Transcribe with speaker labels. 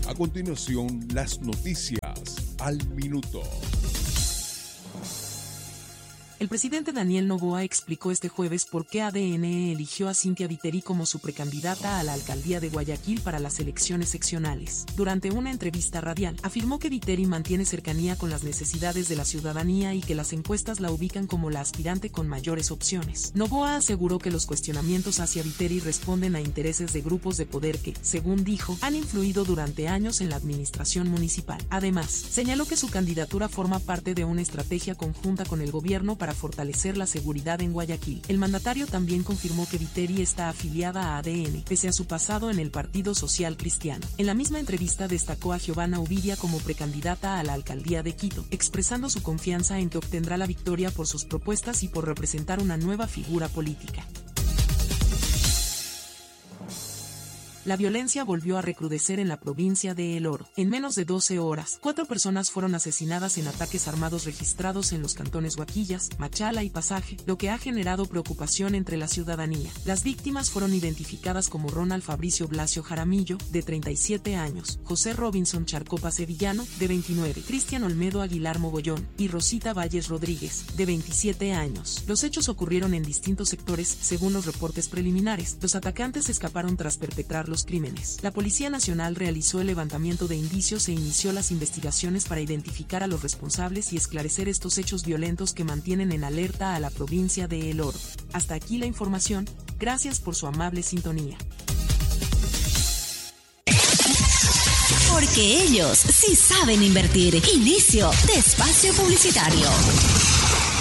Speaker 1: A continuación, las noticias al minuto.
Speaker 2: El presidente Daniel Noboa explicó este jueves por qué ADN eligió a Cynthia Viteri como su precandidata a la alcaldía de Guayaquil para las elecciones seccionales. Durante una entrevista radial, afirmó que Viteri mantiene cercanía con las necesidades de la ciudadanía y que las encuestas la ubican como la aspirante con mayores opciones. Noboa aseguró que los cuestionamientos hacia Viteri responden a intereses de grupos de poder que, según dijo, han influido durante años en la administración municipal. Además, señaló que su candidatura forma parte de una estrategia conjunta con el gobierno para fortalecer la seguridad en Guayaquil. El mandatario también confirmó que Viteri está afiliada a ADN, pese a su pasado en el Partido Social Cristiano. En la misma entrevista destacó a Giovanna Ubidia como precandidata a la alcaldía de Quito, expresando su confianza en que obtendrá la victoria por sus propuestas y por representar una nueva figura política. La violencia volvió a recrudecer en la provincia de El Oro. En menos de 12 horas, 4 personas fueron asesinadas en ataques armados registrados en los cantones Huaquillas, Machala y Pasaje, lo que ha generado preocupación entre la ciudadanía. Las víctimas fueron identificadas como Ronald Fabricio Blasio Jaramillo, de 37 años, José Robinson Charcopa Sevillano, de 29, Cristian Olmedo Aguilar Mogollón y Rosita Valles Rodríguez, de 27 años. Los hechos ocurrieron en distintos sectores, según los reportes preliminares. Los atacantes escaparon tras perpetrar los crímenes. La Policía Nacional realizó el levantamiento de indicios e inició las investigaciones para identificar a los responsables y esclarecer estos hechos violentos que mantienen en alerta a la provincia de El Oro. Hasta aquí la información, gracias por su amable sintonía.
Speaker 3: Porque ellos sí saben invertir. Inicio de espacio publicitario.